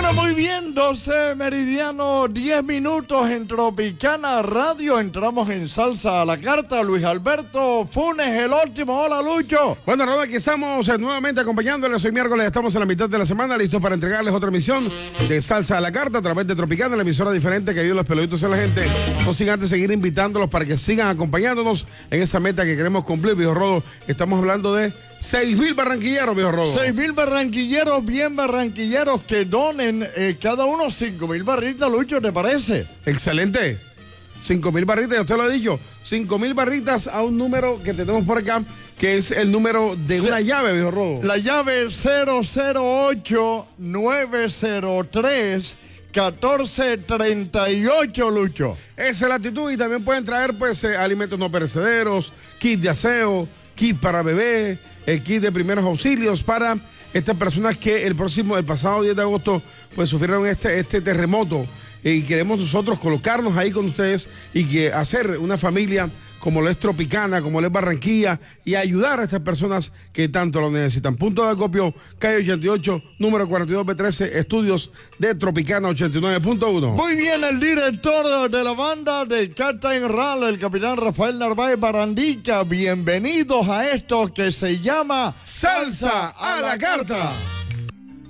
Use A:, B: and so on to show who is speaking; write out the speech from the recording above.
A: Bueno, muy bien, 12 meridiano, 10 minutos en Tropicana Radio. Entramos en Salsa a la Carta. Luis Alberto Funes, el último. Hola, Lucho.
B: Bueno, Rodo, aquí estamos nuevamente acompañándoles. Hoy miércoles estamos en la mitad de la semana, listos para entregarles otra emisión de Salsa a la Carta a través de Tropicana, la emisora diferente que ayuda a los peluditos a la gente. No sin antes seguir invitándolos para que sigan acompañándonos en esa meta que queremos cumplir, viejo Rodo. Estamos hablando de 6,000 barranquilleros, viejo Rodo.
A: 6,000 barranquilleros, bien barranquilleros, que donen cada uno 5,000 barritas, Lucho, ¿te parece?
B: Excelente. 5,000 barritas, ya usted lo ha dicho. 5,000 barritas a un número que tenemos por acá, que es el número de una llave, viejo Rodo.
A: La llave 008-903-1438, Lucho.
B: Esa es la actitud, y también pueden traer pues alimentos no perecederos, kit de aseo, kit para bebé, el kit de primeros auxilios para estas personas que el pasado 10 de agosto pues sufrieron este terremoto, y queremos nosotros colocarnos ahí con ustedes y que hacer una familia como lo es Tropicana, como lo es Barranquilla, y ayudar a estas personas que tanto lo necesitan. Punto de acopio, calle 88, número 42B13, estudios de Tropicana 89.1.
A: Muy bien, el director de la banda de Captain Ral, el capitán Rafael Narváez Barandica. Bienvenidos a esto que se llama
B: Salsa a la Carta.